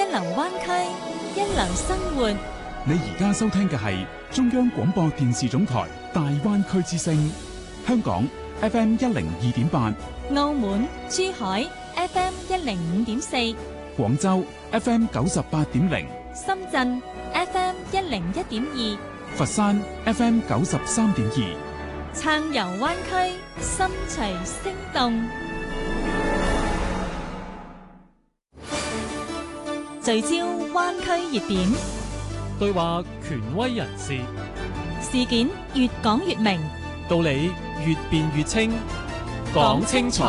流灣區，一流生活。 你而家收聽嘅係中央廣播電視總台大灣區之聲，香港 FM 102.8， 澳門、珠海 FM 105.4， 廣州 FM 98.0， 深圳 FM 101.2， 佛山 FM 93.2， 暢遊灣區，心隨聲動。聚焦灣區熱點， 對話權威人士， 事件越講越明， 道理越辯越清，講清楚，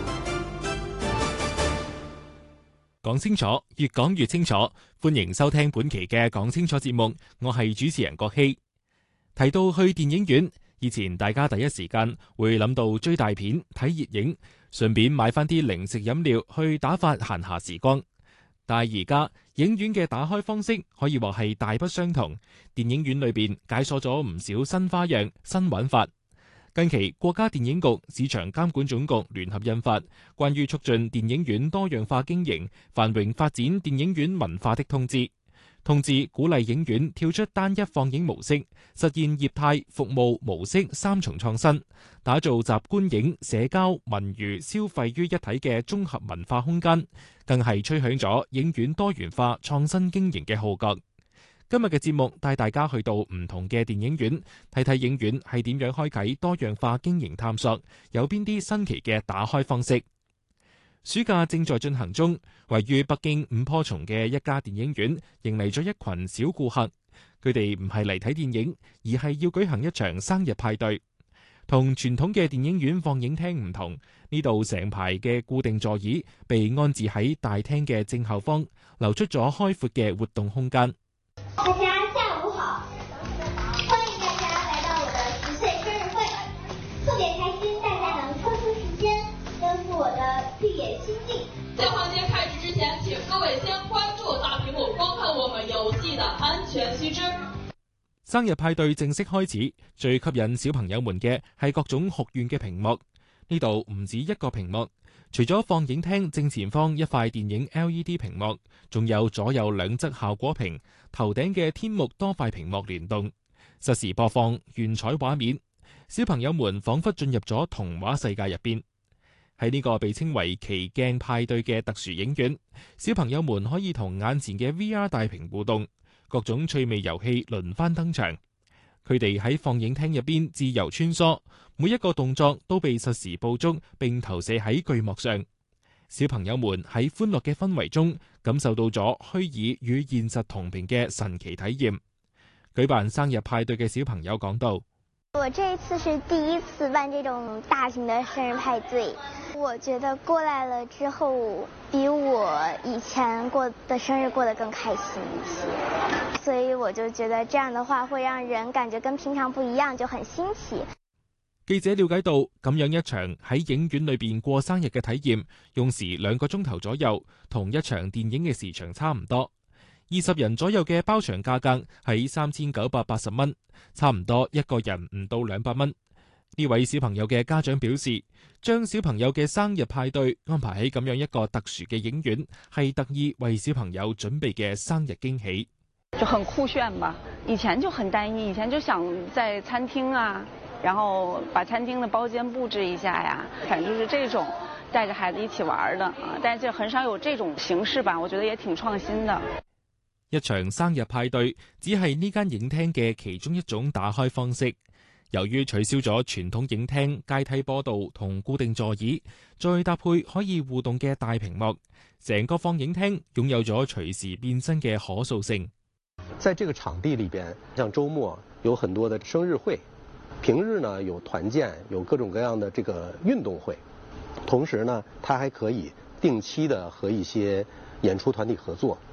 講清楚，越講越清楚。歡迎收聽本期嘅講清楚節目，我係主持人郭希。提到去電影院，以前大家第一時間會諗到追大片、睇熱影，順便買翻啲零食飲料去打發閒暇時光。但係而家影院嘅打開方式可以話係大不相同，電影院裏邊解鎖咗唔少新花樣、新玩法。近期國家電影局市場監管總局聯合印發《關於促進電影院多樣化經營、繁榮發展電影院文化的通知》，通知鼓勵影院跳出單一放映模式，實現業態、服務模式三重創新，打造集觀影、社交、文娛、消費於一體嘅綜合文化空間，更係吹響咗影院多元化創新經營嘅號角。今日嘅節目帶大家去到唔同嘅電影院，睇睇影院係點樣開啟多樣化經營探索，有邊啲新奇嘅打開方式。暑假正在進行中，位於北京五棵松嘅一家電影院迎嚟咗一群小顧客，佢哋唔係嚟睇電影，而係要舉行一場生日派對。同傳統嘅電影院放映廳唔同，呢度成排嘅固定座椅被安置喺大廳嘅正後方，留出咗開闊嘅活動空間。 大家下午好，歡迎大家來到我的10歲生日會，特別開心大家能抽出時間奔赴我的綠野仙境。 在環節開始之前，請各位先關注大屏幕，觀看我們遊戲的安全須知。 生日派對正式開始，最吸引小朋友們嘅係各種酷炫嘅屏幕。呢度唔止一個屏幕，除咗放映廳正前方一塊電影 LED 屏幕，仲有左右兩側效果屏，頭頂嘅天幕多塊屏幕聯動，實時播放原彩畫面。小朋友們仿佛進入咗童話世界入邊。喺呢個被稱為奇鏡派對嘅特殊影院，小朋友們可以同眼前嘅 VR 大屏互動，各種趣味遊戲輪番登場。佢哋喺放映廳入邊自由穿梭，每一個動作都被實時捕捉並投射喺巨幕上。小朋友們喺歡樂嘅氛圍中，感受到咗虛擬與現實同頻嘅神奇體驗。舉辦生日派對嘅小朋友講道： 我這一次是第一次辦這種大型的生日派對，我覺得過來了之後，比我以前過的生日過得更開心一些，所以我就覺得這樣的話會讓人感覺跟平常不一樣，就很新奇。 記者了解到，咁樣一場喺影院裏邊過生日嘅體驗，用時2個鐘頭左右，同一場電影嘅時長差唔多。20人左右嘅包場價格喺3980蚊，差唔多一個人唔到200蚊。呢位小朋友嘅家長表示，將小朋友嘅生日派對安排喺咁樣一個特殊嘅影院，係特意為小朋友準備嘅生日驚喜。 就很酷炫吧，以前就很單一，以前就想在餐廳啊，然後把餐廳的包間佈置一下呀，反正就是這種帶着孩子一起玩的啊，但是很少有這種形式吧，我覺得也挺創新的。 一場生日派對只係呢間影廳嘅其中一種打開方式。由於取消咗傳統影廳階梯坡道同固定座椅，再搭配可以互動嘅大屏幕，成個放映廳擁有咗隨時變身嘅可塑性。 在這個場地裏邊，像周末有很多的生日會，平日呢有團建，有各種各樣的這個運動會，同時呢，它還可以定期的和一些演出團體合作。